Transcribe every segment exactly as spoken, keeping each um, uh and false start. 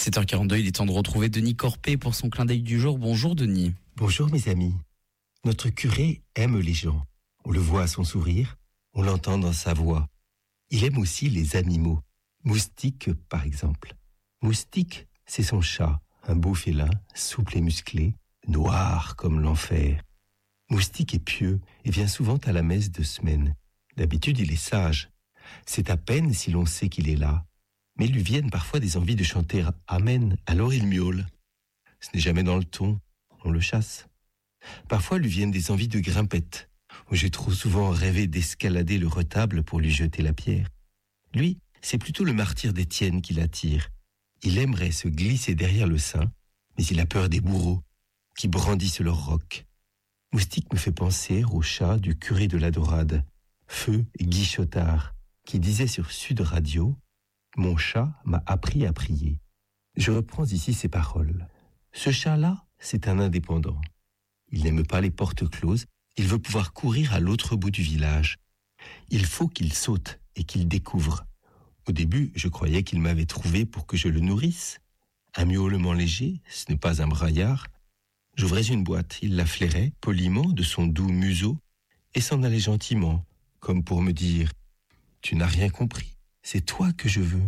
sept heures quarante-deux, il est temps de retrouver Denis Corpé pour son clin d'œil du jour. Bonjour Denis. Bonjour mes amis. Notre curé aime les gens. On le voit à son sourire, on l'entend dans sa voix. Il aime aussi les animaux. Moustique par exemple. Moustique, c'est son chat, un beau félin, souple et musclé, noir comme l'enfer. Moustique est pieux et vient souvent à la messe de semaine. D'habitude, il est sage. C'est à peine si l'on sait qu'il est là. Mais lui viennent parfois des envies de chanter « Amen », alors il miaule. Ce n'est jamais dans le ton, on le chasse. Parfois lui viennent des envies de grimpette, où j'ai trop souvent rêvé d'escalader le retable pour lui jeter la pierre. Lui, c'est plutôt le martyre d'Étienne qui l'attire. Il aimerait se glisser derrière le saint, mais il a peur des bourreaux, qui brandissent leur roc. Moustique me fait penser au chat du curé de la Dorade, Feu Guichotard, qui disait sur Sud Radio « Mon chat m'a appris à prier ». Je reprends ici ces paroles. Ce chat-là, c'est un indépendant. Il n'aime pas les portes closes, il veut pouvoir courir à l'autre bout du village. Il faut qu'il saute et qu'il découvre. Au début, je croyais qu'il m'avait trouvé pour que je le nourrisse. Un miaulement léger, ce n'est pas un braillard. J'ouvrais une boîte, il la flairait poliment de son doux museau et s'en allait gentiment, comme pour me dire « Tu n'as rien compris. C'est toi que je veux. »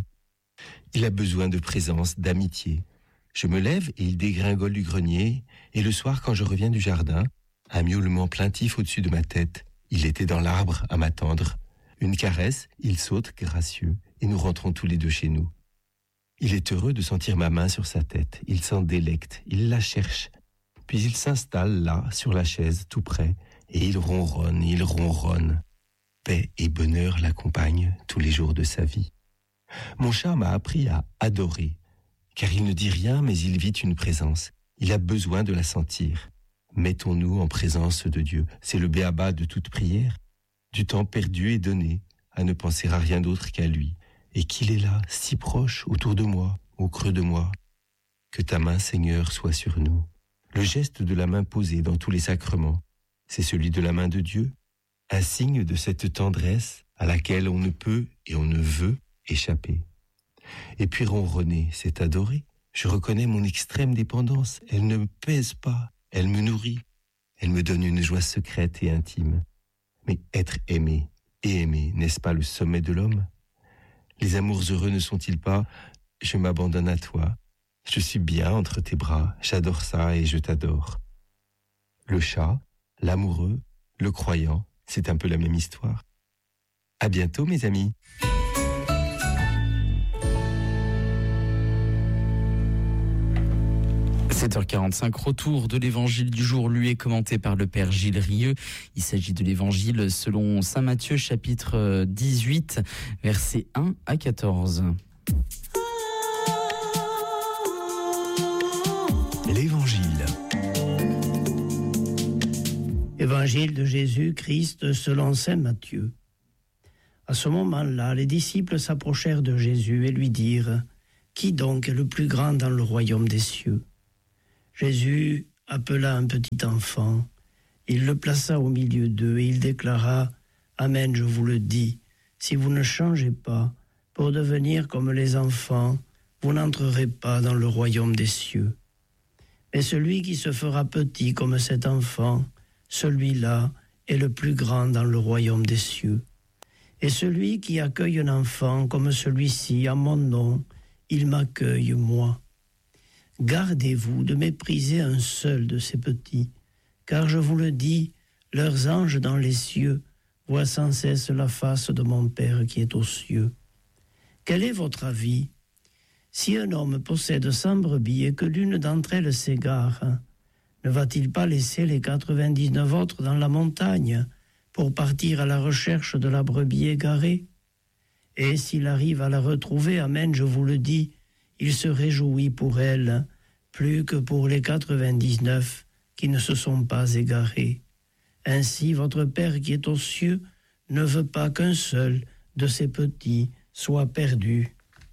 Il a besoin de présence, d'amitié. Je me lève et il dégringole du grenier, et le soir, quand je reviens du jardin, un miaulement plaintif au-dessus de ma tête. Il était dans l'arbre à m'attendre. Une caresse, il saute gracieux, et nous rentrons tous les deux chez nous. Il est heureux de sentir ma main sur sa tête. Il s'en délecte, il la cherche. Puis il s'installe là, sur la chaise, tout près, et il ronronne, il ronronne. Paix et bonheur l'accompagnent tous les jours de sa vie. Mon chat m'a appris à adorer, car il ne dit rien, mais il vit une présence. Il a besoin de la sentir. Mettons-nous en présence de Dieu. C'est le béaba de toute prière. Du temps perdu et donné, à ne penser à rien d'autre qu'à lui, et qu'il est là, si proche, autour de moi, au creux de moi. Que ta main, Seigneur, soit sur nous. Le geste de la main posée dans tous les sacrements, c'est celui de la main de Dieu, un signe de cette tendresse à laquelle on ne peut et on ne veut échapper. Et puis ronronner, c'est adorer. Je reconnais mon extrême dépendance. Elle ne me pèse pas, elle me nourrit. Elle me donne une joie secrète et intime. Mais être aimé et aimé, n'est-ce pas le sommet de l'homme? Les amours heureux ne sont-ils pas « Je m'abandonne à toi, je suis bien entre tes bras, j'adore ça et je t'adore ». Le chat, l'amoureux, le croyant, c'est un peu la même histoire. À bientôt mes amis. sept heures quarante-cinq, retour de l'évangile du jour, lu et commenté par le Père Gilles Rieux. Il s'agit de l'évangile selon saint Matthieu, chapitre dix-huit, versets un à quatorze. L'évangile. Évangile de Jésus-Christ selon saint Matthieu. À ce moment-là, les disciples s'approchèrent de Jésus et lui dirent « Qui donc est le plus grand dans le royaume des cieux ?» Jésus appela un petit enfant, il le plaça au milieu d'eux et il déclara « Amen, je vous le dis, si vous ne changez pas pour devenir comme les enfants, vous n'entrerez pas dans le royaume des cieux. Mais celui qui se fera petit comme cet enfant, celui-là est le plus grand dans le royaume des cieux. Et celui qui accueille un enfant comme celui-ci en mon nom, il m'accueille moi. Gardez-vous de mépriser un seul de ces petits, car je vous le dis, leurs anges dans les cieux voient sans cesse la face de mon Père qui est aux cieux. Quel est votre avis? Si un homme possède cent brebis et que l'une d'entre elles s'égare, ne va-t-il pas laisser les quatre-vingt-dix-neuf autres dans la montagne pour partir à la recherche de la brebis égarée? Et s'il arrive à la retrouver, amen, je vous le dis, il se réjouit pour elle, plus que pour les quatre-vingt-dix-neuf qui ne se sont pas égarés. Ainsi, votre Père qui est aux cieux ne veut pas qu'un seul de ces petits soit perdu.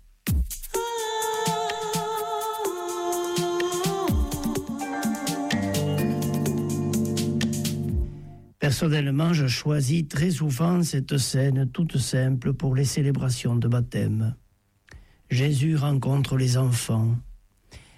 Personnellement, je choisis très souvent cette scène toute simple pour les célébrations de baptême. Jésus rencontre les enfants,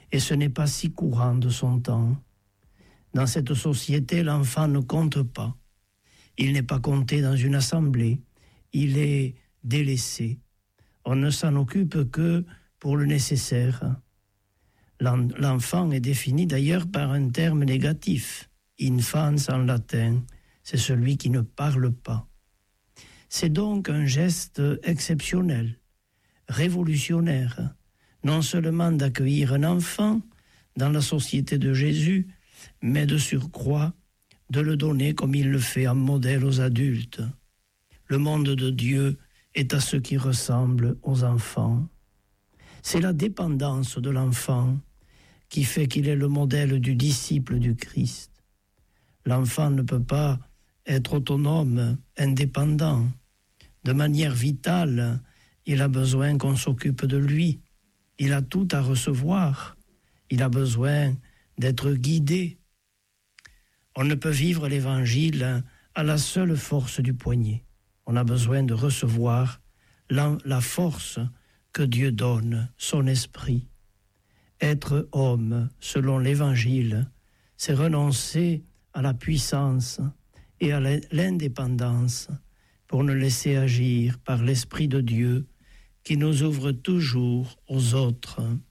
et ce n'est pas si courant de son temps. Dans cette société, l'enfant ne compte pas. Il n'est pas compté dans une assemblée, il est délaissé. On ne s'en occupe que pour le nécessaire. L'enfant est défini d'ailleurs par un terme négatif. Infans en latin, c'est celui qui ne parle pas. C'est donc un geste exceptionnel, révolutionnaire, non seulement d'accueillir un enfant dans la société de Jésus, mais de surcroît de le donner comme il le fait en modèle aux adultes. Le monde de Dieu est à ceux qui ressemblent aux enfants. C'est la dépendance de l'enfant qui fait qu'il est le modèle du disciple du Christ. L'enfant ne peut pas être autonome, indépendant. De manière vitale, il a besoin qu'on s'occupe de lui. Il a tout à recevoir. Il a besoin d'être guidé. On ne peut vivre l'Évangile à la seule force du poignet. On a besoin de recevoir la, la force que Dieu donne, son esprit. Être homme, selon l'Évangile, c'est renoncer à la puissance et à l'indépendance pour nous laisser agir par l'Esprit de Dieu qui nous ouvre toujours aux autres.